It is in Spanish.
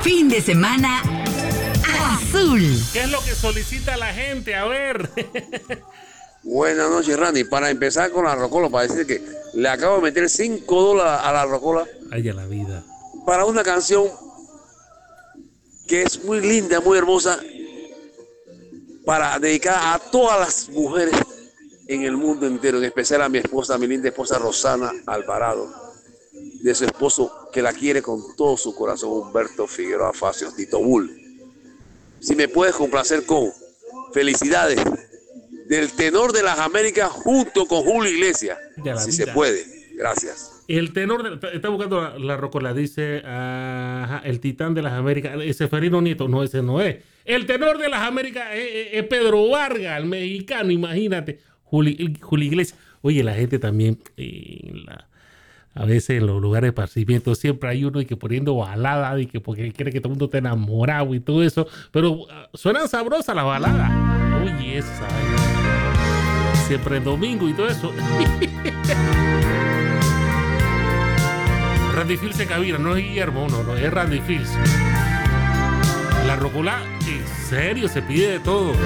Fin de semana azul. ¿Qué es lo que solicita la gente? A ver. Buenas noches, Randy. Para empezar con la rocola, para decir que le acabo de meter $5 a la rocola Ay, a la vida. para una canción que es muy linda, muy hermosa, para dedicar a todas las mujeres en el mundo entero, en especial a mi esposa, mi linda esposa Rosana Alvarado, de su esposo que la quiere con todo su corazón, Humberto Figueroa Facio, Tito Bull. Si me puedes complacer con felicidades del tenor de las Américas junto con Julio Iglesias, si se puede. Gracias. El tenor, está buscando la rocola, dice, el titán de las Américas, Seferino Nieto, no, ese no es. El tenor de las Américas es Pedro Vargas, el mexicano, imagínate. Julio Iglesias. Oye, la gente también, a veces en los lugares de esparcimiento siempre hay uno y que poniendo balada y que porque quiere que todo el mundo esté enamorado y todo eso, pero suenan sabrosas las baladas. Oye, esa. Siempre el domingo y todo eso. Randy Fields en cabina, no es Guillermo, no, es Randy Fields. La rocola, en serio, se pide de todo.